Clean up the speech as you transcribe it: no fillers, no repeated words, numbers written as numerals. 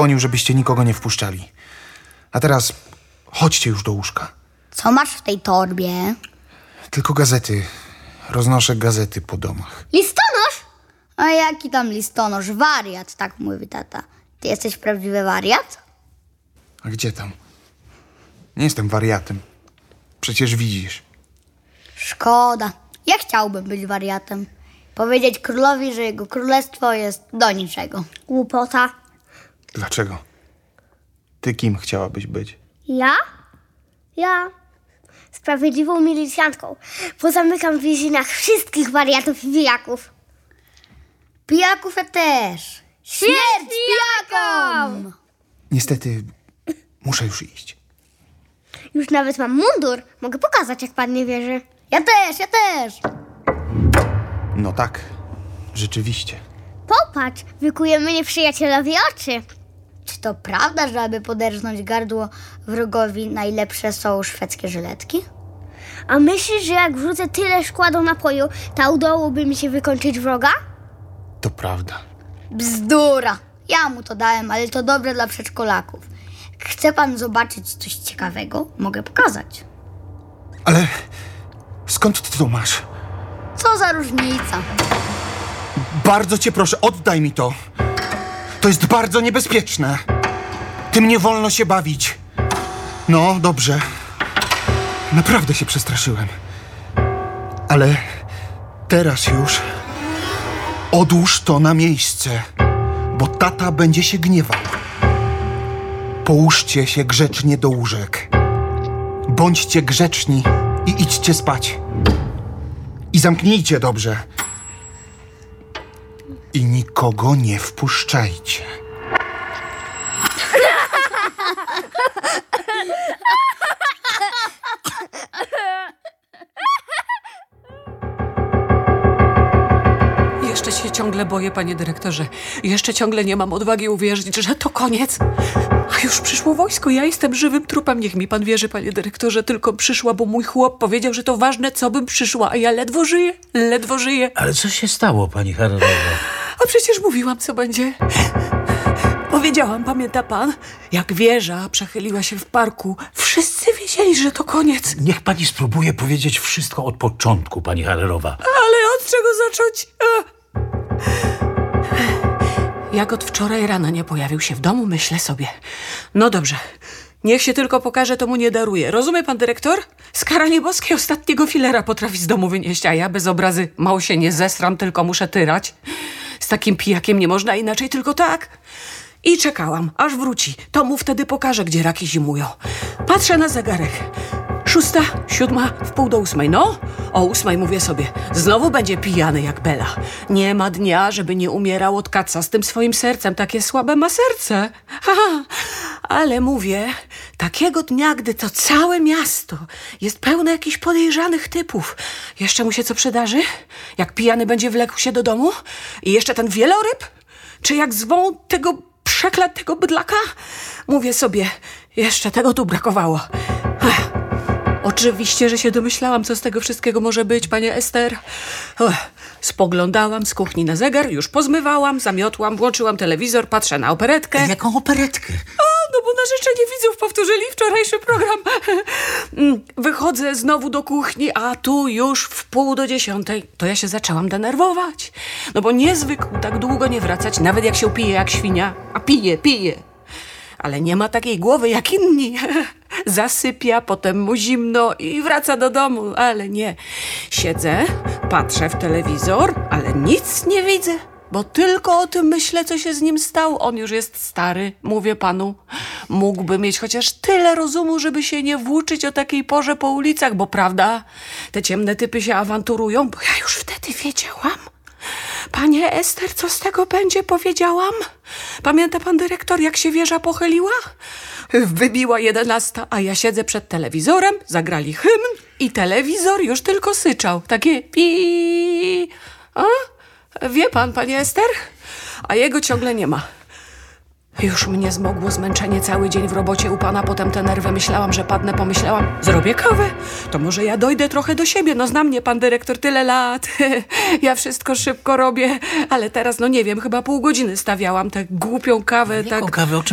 dzwonił, żebyście nikogo nie wpuszczali. A teraz chodźcie już do łóżka. Co masz w tej torbie? Tylko gazety. Roznoszę gazety po domach. Listonosz? A jaki tam listonosz? Wariat, tak mówi tata. Ty jesteś prawdziwy wariat? A gdzie tam? Nie jestem wariatem. Przecież widzisz. Szkoda. Ja chciałbym być wariatem. Powiedzieć królowi, że jego królestwo jest do niczego. Głupota. Dlaczego? Ty kim chciałabyś być? Ja sprawiedliwą milicjantką. Pozamykam w więzieniach wszystkich wariatów i pijaków. Pijaków ja też. Śmierć pijakom! Niestety, muszę już iść. Już nawet mam mundur. Mogę pokazać, jak pan nie wierzy. Ja też. No tak, rzeczywiście. Popatrz, wykujemy nieprzyjacielowi oczy. Czy to prawda, że aby poderżnąć gardło wrogowi najlepsze są szwedzkie żyletki? A myślisz, że jak wrzucę tyle szkła do napoju, to udałoby mi się wykończyć wroga? To prawda. Bzdura. Ja mu to dałem, ale to dobre dla przedszkolaków. Chce pan zobaczyć coś ciekawego? Mogę pokazać. Ale skąd ty to masz? Co za różnica? Bardzo cię proszę, oddaj mi to. To jest bardzo niebezpieczne. Tym nie wolno się bawić. No, dobrze. Naprawdę się przestraszyłem. Ale teraz już odłóż to na miejsce, bo tata będzie się gniewał. Połóżcie się grzecznie do łóżek. Bądźcie grzeczni i idźcie spać. I zamknijcie dobrze. I nikogo nie wpuszczajcie. Jeszcze się ciągle boję, panie dyrektorze. Jeszcze ciągle nie mam odwagi uwierzyć, że to koniec. A już przyszło wojsko. Ja jestem żywym trupem. Niech mi pan wierzy, panie dyrektorze. Tylko przyszła, bo mój chłop powiedział, że to ważne, co bym przyszła. A ja ledwo żyję. Ale co się stało, pani Herodowa? A przecież mówiłam, co będzie. Powiedziałam, pamięta pan? Jak wieża przechyliła się w parku, wszyscy wiedzieli, że to koniec. Niech pani spróbuje powiedzieć wszystko od początku, pani Herodowa. Ale od czego zacząć? Jak od wczoraj rana nie pojawił się w domu, myślę sobie. No dobrze, niech się tylko pokaże, to mu nie daruję. Rozumie pan dyrektor? Z karanie boskie ostatniego filera potrafi z domu wynieść, a ja bez obrazy mało się nie zesram, tylko muszę tyrać. Z takim pijakiem nie można inaczej, tylko tak. I czekałam, aż wróci. To mu wtedy pokaże, gdzie raki zimują. Patrzę na zegarek. 6, 7, 7:30. No, o 8 mówię sobie, znowu będzie pijany jak Bela. Nie ma dnia, żeby nie umierał od kaca z tym swoim sercem. Takie słabe ma serce. Ale mówię, takiego dnia, gdy to całe miasto jest pełne jakichś podejrzanych typów. Jeszcze mu się co przydarzy? Jak pijany będzie wlekł się do domu? I jeszcze ten wieloryb? Czy jak zwą tego przekletego bydlaka? Mówię sobie, jeszcze tego tu brakowało. Oczywiście, że się domyślałam, co z tego wszystkiego może być, panie Ester. Spoglądałam z kuchni na zegar, już pozmywałam, zamiotłam, włączyłam telewizor, patrzę na operetkę. Jaką operetkę? No bo na życzenie widzów powtórzyli wczorajszy program. Wychodzę znowu do kuchni, a tu już w 9:30. To ja się zaczęłam denerwować. No bo nie zwykł tak długo nie wracać, nawet jak się pije jak świnia. A pije. Ale nie ma takiej głowy jak inni. Zasypia, potem mu zimno i wraca do domu. Ale nie. Siedzę, patrzę w telewizor, ale nic nie widzę. Bo tylko o tym myślę, co się z nim stało. On już jest stary, mówię panu. Mógłby mieć chociaż tyle rozumu, żeby się nie włóczyć o takiej porze po ulicach, bo prawda, te ciemne typy się awanturują, bo ja już wtedy wiedziałam. Panie Ester, co z tego będzie, powiedziałam? Pamięta pan dyrektor, jak się wieża pochyliła? Wybiła 11, a ja siedzę przed telewizorem, zagrali hymn i telewizor już tylko syczał. Takie pi. A? Wie pan, panie Ester? A jego ciągle nie ma. Już mnie zmogło zmęczenie, cały dzień w robocie u pana, potem te nerwy, myślałam, że padnę, pomyślałam, zrobię kawę, to może ja dojdę trochę do siebie, no zna mnie pan dyrektor tyle lat, ja wszystko szybko robię, ale teraz, no nie wiem, chyba pół godziny stawiałam tę głupią kawę. Jaką tak. kawę? O